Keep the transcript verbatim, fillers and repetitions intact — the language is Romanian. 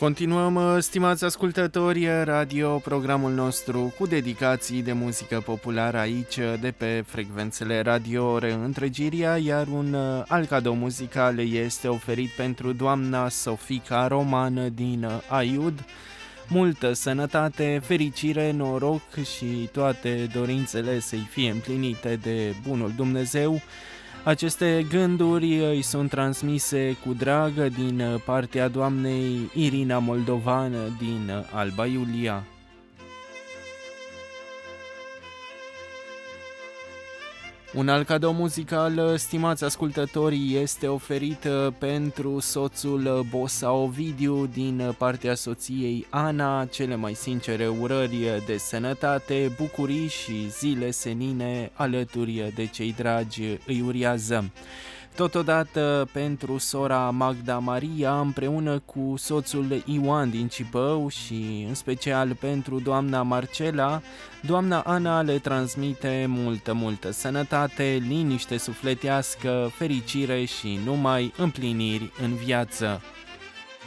Continuăm, stimați ascultători, radio, programul nostru cu dedicații de muzică populară aici, de pe frecvențele Radio Reîntregirea, iar un alt cadou muzical este oferit pentru doamna Sofica Roman din Aiud. Multă sănătate, fericire, noroc și toate dorințele să-i fie împlinite de bunul Dumnezeu. Aceste gânduri îi sunt transmise cu drag din partea doamnei Irina Moldovan din Alba Iulia. Un alt cadou muzical, stimați ascultători, este oferit pentru soțul Bosa Ovidiu din partea soției Ana. Cele mai sincere urări de sănătate, bucurii și zile senine alături de cei dragi îi uriază. Totodată pentru sora Magda Maria împreună cu soțul Ioan din Cipău și în special pentru doamna Marcela, doamna Ana le transmite multă, multă sănătate, liniște sufletească, fericire și numai împliniri în viață.